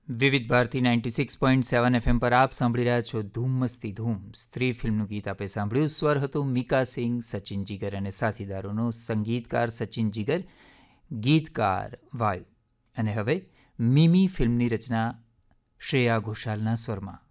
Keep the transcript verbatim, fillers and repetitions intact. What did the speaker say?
વિવિધ Bharati ninety six point seven FM પર આપ સાંભળી રહ્યા છો ધૂમ મસ્તી ધૂમ. સ્ત્રી ફિલ્મનું ગીત આપે સાંભળ્યું. સ્વર હતું મિકા સિંહ, સચિન જીગર અને સાથીદારોનો. સંગીતકાર સચિન જીગર, ગીતકાર વાયુ. અને હવે મિમી ફિલ્મની રચના શ્રેયા ઘોષાલના સ્વરમાં.